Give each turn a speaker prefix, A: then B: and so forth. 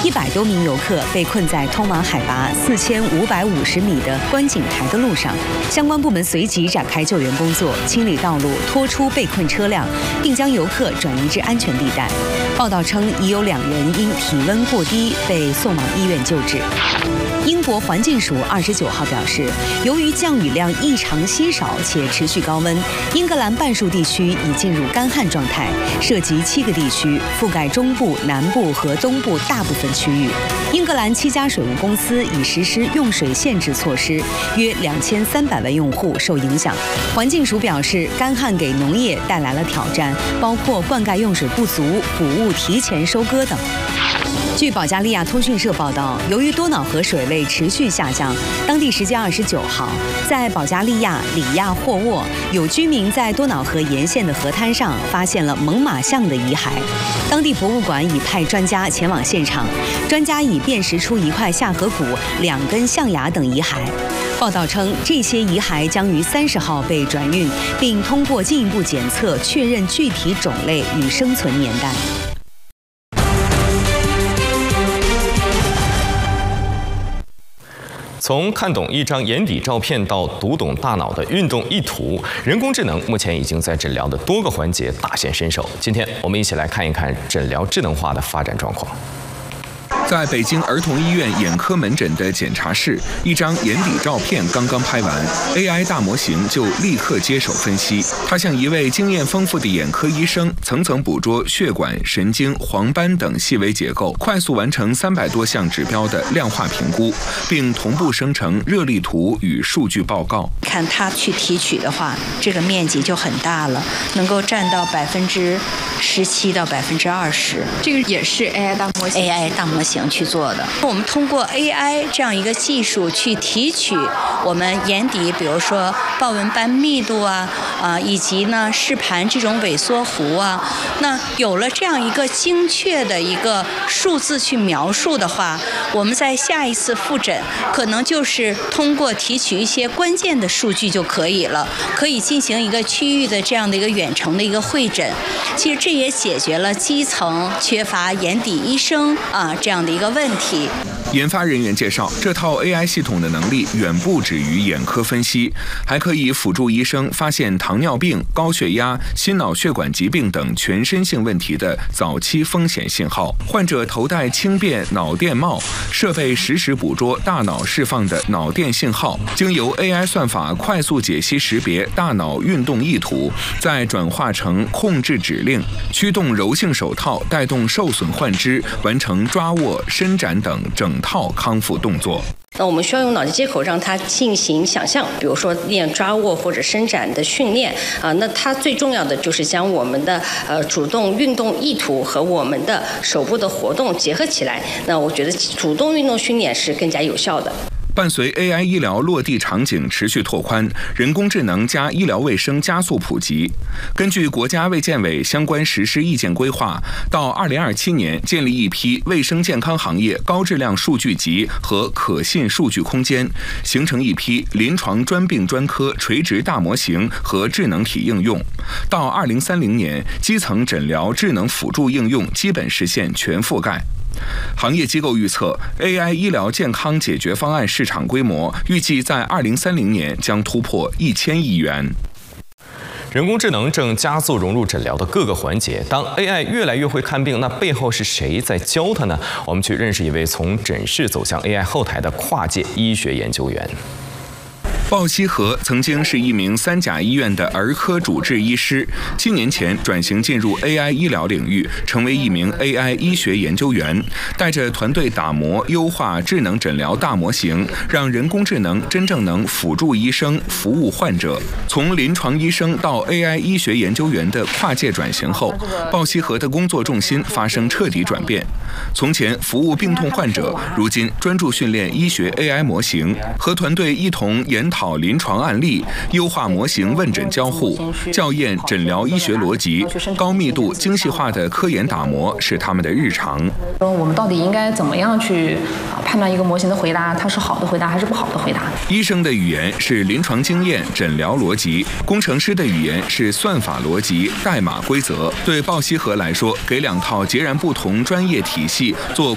A: 100多名游客被困在通往海拔4550米的观景台的路上。相关部门随即展开救援工作，清理道路，拖出被困车辆，并将游客转移至安全地带。报道称，已有2人因体温过低被送往医院救治。英国环境署29号表示，由于降雨量异常稀少且持续高温，英格兰半数地区已进入干旱状态，涉及7个地区，覆盖中部、南部和东部大部分区域。英格兰7家水务公司已实施用水限制措施，约2300万用户受影响。环境署表示，干旱给农业带来了挑战，包括灌溉用水不足、谷物提前收割等。据保加利亚通讯社报道，由于多瑙河水位持续下降，当地时间29号，在保加利亚里亚霍沃，有居民在多瑙河沿线的河滩上发现了猛犸象的遗骸。当地博物馆已派专家前往现场，专家已辨识出1块下颌骨、2根象牙等遗骸。报道称，这些遗骸将于30号被转运，并通过进一步检测确认具体种类与生存年代。
B: 从看懂一张眼底照片到读懂大脑的运动意图，人工智能目前已经在诊疗的多个环节大显身手。今天我们一起来看一看诊疗智能化的发展状况。
C: 在北京儿童医院眼科门诊的检查室，一张眼底照片刚刚拍完 ，AI 大模型就立刻接手分析。它像一位经验丰富的眼科医生，层层捕捉血管、神经、黄斑等细微结构，快速完成300多项指标的量化评估，并同步生成热力图与数据报告。
D: 看它去提取的话，这个面积就很大了，能够占到17%到20%。
E: 这个也是 AI 大模型。
D: AI 大模型去做的。我们通过 AI 这样一个技术去提取我们眼底，比如说豹纹斑密度以及呢视盘这种萎缩弧啊，那有了这样一个精确的一个数字去描述的话，我们在下一次复诊可能就是通过提取一些关键的数据就可以了，可以进行一个区域的这样的一个远程的一个会诊。其实这也解决了基层缺乏眼底医生这样的一个问题。
C: 研发人员介绍，这套 AI 系统的能力远不止于眼科分析，还可以辅助医生发现糖尿病、高血压、心脑血管疾病等全身性问题的早期风险信号。患者头戴轻便脑电帽，设备实时捕捉大脑释放的脑电信号，经由 AI 算法快速解析识别大脑运动意图，再转化成控制指令，驱动柔性手套带动受损患肢完成抓握、伸展等整套康复动作。
F: 那我们需要用脑机接口让它进行想象，比如说练抓握或者伸展的训练那它最重要的就是将我们的主动运动意图和我们的手部的活动结合起来。那我觉得主动运动训练是更加有效的。
C: 伴随 AI 医疗落地场景持续拓宽，人工智能加医疗卫生加速普及。根据国家卫健委相关实施意见规划，到2027年建立一批卫生健康行业高质量数据集和可信数据空间，形成一批临床专病专科垂直大模型和智能体应用。到2030年，基层诊疗智能辅助应用基本实现全覆盖。行业机构预测 ，AI 医疗健康解决方案市场规模预计在2030年将突破1000亿元。
B: 人工智能正加速融入诊疗的各个环节。当 AI 越来越会看病，那背后是谁在教它呢？我们去认识一位从诊室走向 AI 后台的跨界医学研究员。
C: 鲍希和曾经是一名3甲医院的儿科主治医师，7年前转型进入 AI 医疗领域，成为一名 AI 医学研究员，带着团队打磨、优化智能诊疗大模型，让人工智能真正能辅助医生服务患者。从临床医生到 AI 医学研究员的跨界转型后，鲍希和的工作重心发生彻底转变。从前服务病痛患者，如今专注训练医学 AI 模型，和团队一同研讨临床案例，优化模型问诊交互，校验诊疗医学逻辑，高密度精细化的科研打磨是他们的日常。
G: 我们到底应该怎么样去判断一个模型的回答，它是好的回答还是不好的回答？
C: 医生的语言是临床经验、诊疗逻辑；工程师的语言是算法逻辑、代码规则。对鲍希和来说，给2套截然不同专业体系做